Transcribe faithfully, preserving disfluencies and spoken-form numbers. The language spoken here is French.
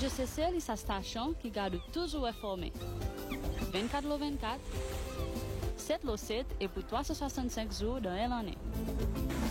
Radio C C L est sa station qui garde toujours informé. vingt-quatre sur vingt-quatre, sept sur sept et pour trois cent soixante-cinq jours dans l'année.